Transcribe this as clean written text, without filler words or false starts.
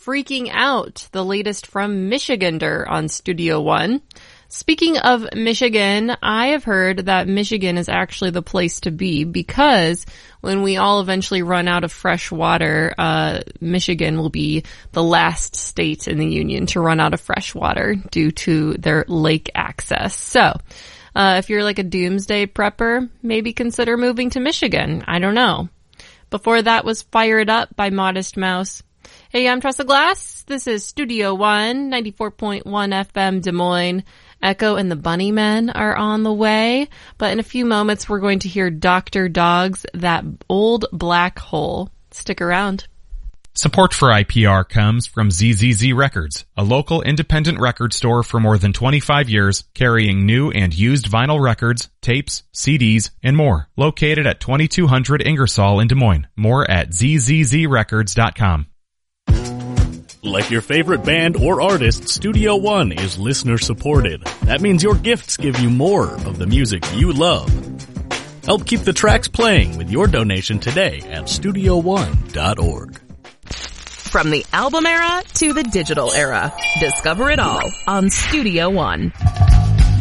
Freaking Out, the latest from Michigander on Studio One. Speaking of Michigan, I have heard that Michigan is actually the place to be because when we all eventually run out of fresh water, Michigan will be the last state in the union to run out of fresh water due to their lake access. So, if you're like a doomsday prepper, maybe consider moving to Michigan. I don't know. Before that was Fire It Up by Modest Mouse. Hey, I'm Tressa Glass. This is Studio One, 94.1 FM Des Moines. Echo and the Bunnymen are on the way, but in a few moments we're going to hear Dr. Dog's That Old Black Hole. Stick around. Support for IPR comes from ZZZ Records, a local independent record store for more than 25 years, carrying new and used vinyl records, tapes, CDs, and more. Located at 2200 Ingersoll in Des Moines. More at zzzrecords.com. Like your favorite band or artist, Studio One is listener supported. That means your gifts give you more of the music you love. Help keep the tracks playing with your donation today at StudioOne.org. From the album era to the digital era, discover it all on Studio One.